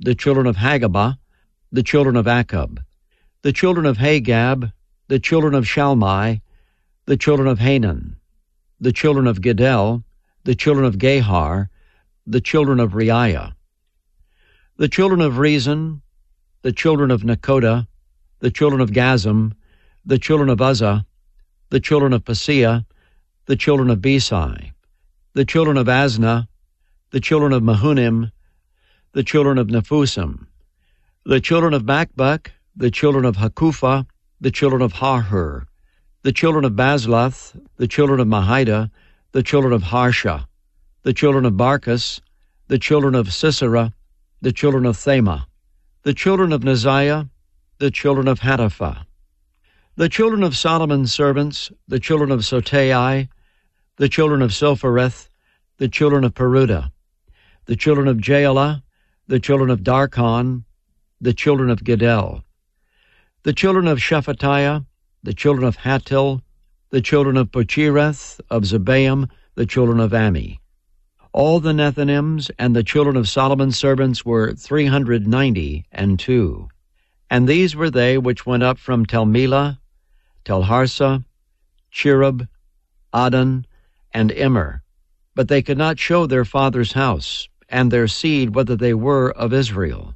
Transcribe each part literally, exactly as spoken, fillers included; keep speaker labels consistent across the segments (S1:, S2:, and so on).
S1: the children of Hagabah, the children of Akkub, the children of Hagab, the children of Shalmai, the children of Hanan, the children of Giddel, the children of Gahar, the children of Reiah, the children of Rezin, the children of Nekoda, the children of Gazam, the children of Uzzah, the children of Paseah, the children of Besai, the children of Asna, the children of Mehunim, the children of Nephusim, the children of Makbuk, the children of Hakupha, the children of Harhur, the children of Bazluth, the children of Mahida, the children of Harsha, the children of Barkos, the children of Sisera, the children of Thema, the children of Neziah, the children of Hatapha, the children of Solomon's servants, the children of Sotai, the children of Sophereth, the children of Peruda, the children of Jaala, the children of Darkon, the children of Giddel, the children of Shephatiah, the children of Hattil, the children of Pochereth, of Zebaim, the children of Ami. All the Nethinims and the children of Solomon's servants were three hundred ninety and two. And these were they which went up from Telmelah, Telharsa, Cherub, Adon, and Immer. But they could not show their father's house, and their seed whether they were of Israel.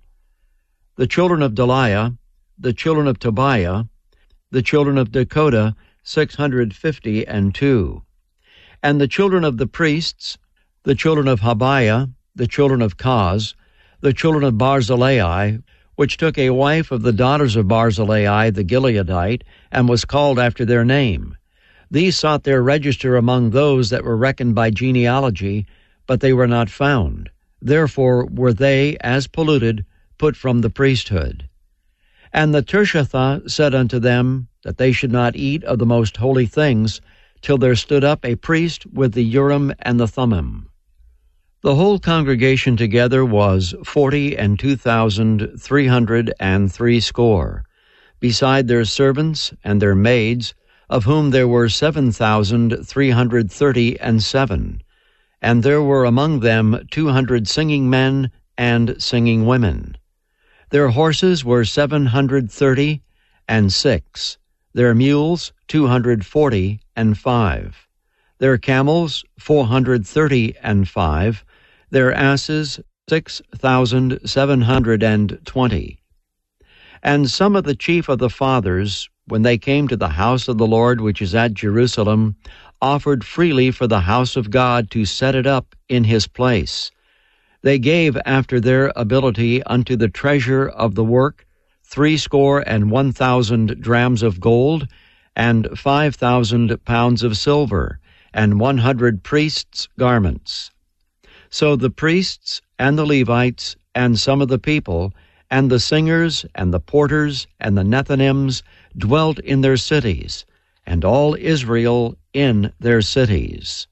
S1: The children of Deliah, the children of Tobiah, the children of Dakota, six hundred fifty and two. And the children of the priests, the children of Habiah, the children of Kaz, the children of Barzillai, which took a wife of the daughters of Barzillai the Gileadite, and was called after their name. These sought their register among those that were reckoned by genealogy, but they were not found. Therefore were they, as polluted, put from the priesthood. And the Tirshatha said unto them that they should not eat of the most holy things, till there stood up a priest with the Urim and the Thummim. The whole congregation together was forty and two thousand three hundred and three score, beside their servants and their maids, of whom there were seven thousand three hundred thirty and seven. And there were among them two hundred singing men and singing women. Their horses were seven hundred thirty and six, their mules two hundred forty and five, their camels four hundred thirty and five, their asses six thousand seven hundred and twenty. And some of the chief of the fathers, when they came to the house of the Lord which is at Jerusalem, offered freely for the house of God to set it up in his place. They gave after their ability unto the treasure of the work threescore and one thousand drams of gold, and five thousand pounds of silver, and one hundred priests' garments. So the priests and the Levites and some of the people and the singers and the porters and the Nethinims dwelt in their cities, and all Israel in their cities.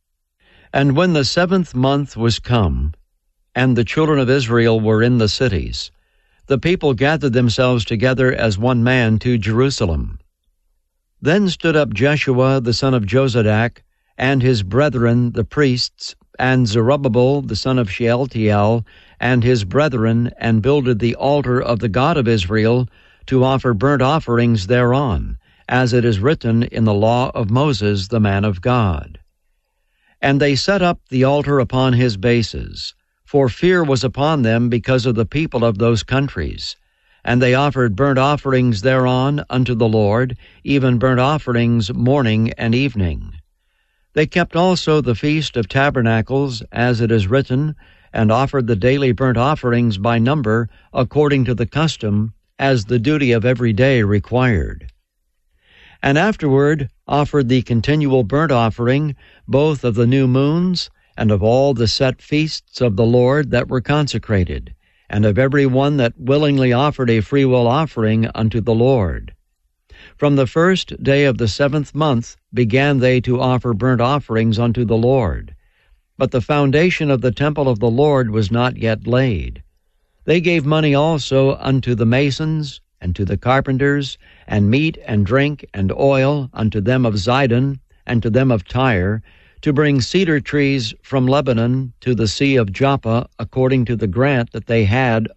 S1: And when the seventh month was come, and the children of Israel were in the cities, the people gathered themselves together as one man to Jerusalem. Then stood up Jeshua the son of Jozadak, and his brethren the priests, and Zerubbabel the son of Shealtiel, and his brethren, and builded the altar of the God of Israel, to offer burnt offerings thereon, as it is written in the law of Moses the man of God. And they set up the altar upon his bases, for fear was upon them because of the people of those countries. And they offered burnt offerings thereon unto the Lord, even burnt offerings morning and evening. They kept also the Feast of Tabernacles, as it is written, and offered the daily burnt offerings by number, according to the custom, as the duty of every day required. And afterward offered the continual burnt offering, both of the new moons, and of all the set feasts of the Lord that were consecrated, and of every one that willingly offered a freewill offering unto the Lord. From the first day of the seventh month began they to offer burnt offerings unto the Lord. But the foundation of the temple of the Lord was not yet laid. They gave money also unto the masons, and to the carpenters, and meat and drink and oil unto them of Zidon, and to them of Tyre, to bring cedar trees from Lebanon to the sea of Joppa, according to the grant that they had